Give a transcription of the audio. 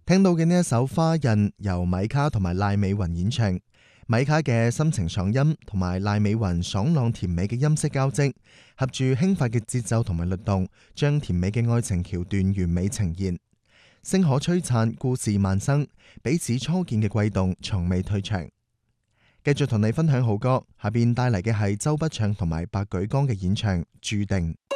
聽到嘅呢一首《花印》，由米卡同埋賴美雲演唱。米卡嘅深情爽音同埋賴美雲爽朗甜美嘅音色交織，合住輕快嘅節奏同埋律動，將甜美嘅愛情橋段完美呈現。星河璀璨，故事萬生，彼此初見嘅悸動從未退場。繼續同你分享好歌，下邊帶嚟嘅係周筆暢同埋白舉綱嘅演唱《注定》。